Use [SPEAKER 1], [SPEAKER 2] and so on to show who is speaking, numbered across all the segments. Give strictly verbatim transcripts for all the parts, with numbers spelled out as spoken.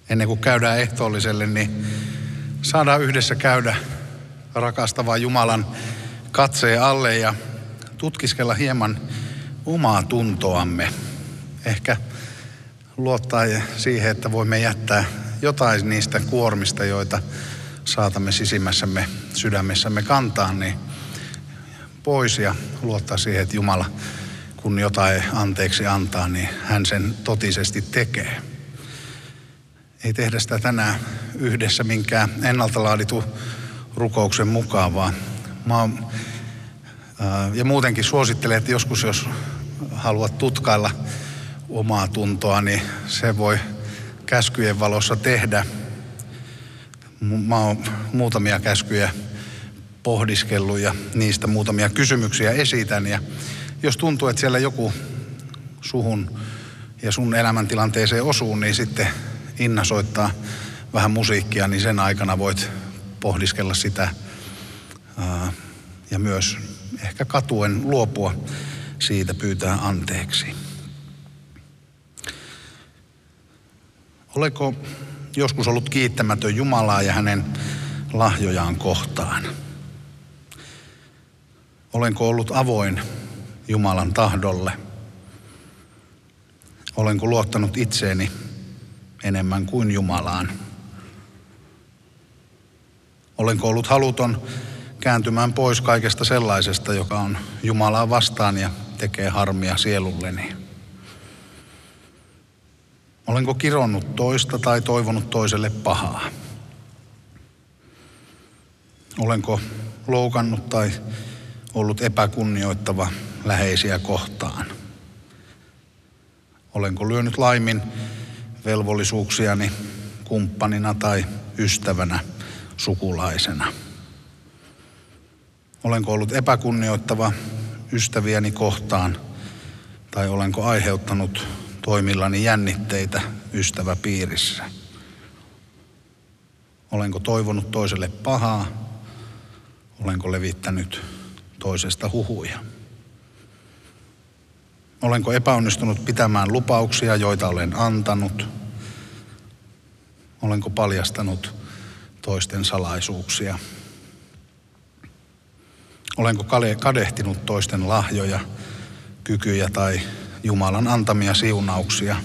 [SPEAKER 1] Ennen kuin käydään ehtoolliselle, niin saadaan yhdessä käydä rakastavan Jumalan katseen alle ja tutkiskella hieman omaa tuntoamme. Ehkä luottaa siihen, että voimme jättää jotain niistä kuormista, joita saatamme sisimmässämme, sydämessämme kantaa, niin pois ja luottaa siihen, että Jumala, kun jotain anteeksi antaa, niin hän sen totisesti tekee. Ei tehdä sitä tänään yhdessä minkään ennalta laaditun rukouksen mukaan, vaan mä oon, ää, ja muutenkin suosittelen, että joskus jos haluat tutkailla omaa tuntoa, niin se voi käskyjen valossa tehdä. Mä oon muutamia käskyjä pohdiskellut ja niistä muutamia kysymyksiä esitän. Ja jos tuntuu, että siellä joku suhun ja sun elämäntilanteeseen osuu, niin sitten Inna soittaa vähän musiikkia, niin sen aikana voit pohdiskella sitä ää, ja myös ehkä katuen luopua siitä, pyytää anteeksi. Oletko joskus ollut kiittämätön Jumalaa ja hänen lahjojaan kohtaan? Olenko ollut avoin Jumalan tahdolle? Olenko luottanut itseeni enemmän kuin Jumalaan? Olenko ollut haluton kääntymään pois kaikesta sellaisesta, joka on Jumalaa vastaan ja tekee harmia sielulleni? Olenko kironnut toista tai toivonut toiselle pahaa? Olenko loukannut tai ollut epäkunnioittava läheisiä kohtaan? Olenko lyönyt laimin velvollisuuksiani kumppanina tai ystävänä, sukulaisena? Olenko ollut epäkunnioittava ystäviäni kohtaan tai olenko aiheuttanut toimillani jännitteitä ystäväpiirissä? Olenko toivonut toiselle pahaa? Olenko levittänyt toisesta huhuja? Olenko epäonnistunut pitämään lupauksia, joita olen antanut? Olenko paljastanut toisten salaisuuksia? Olenko kadehtinut toisten lahjoja, kykyjä tai Jumalan antamia siunauksia?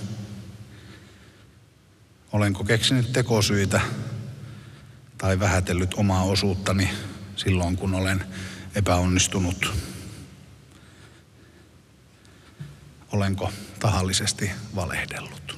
[SPEAKER 1] Olenko keksinyt tekosyitä tai vähätellyt omaa osuuttani silloin, kun olen epäonnistunut? Olenko tahallisesti valehdellut?